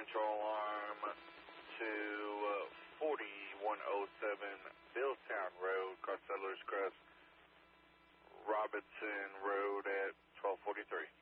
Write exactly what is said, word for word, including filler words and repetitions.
Central Alarm to uh, forty-one oh seven Billstown Road, Car Settlers Crest, Robinson Road at twelve forty-three.